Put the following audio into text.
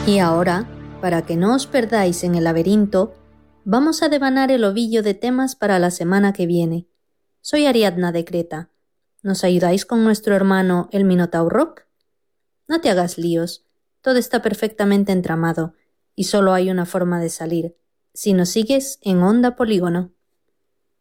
Y ahora, para que no os perdáis en el laberinto, vamos a devanar el ovillo de temas para la semana que viene. Soy Ariadna de Creta. ¿Nos ayudáis con nuestro hermano el Minotauro? No te hagas líos, todo está perfectamente entramado, y solo hay una forma de salir, si nos sigues en Onda Polígono.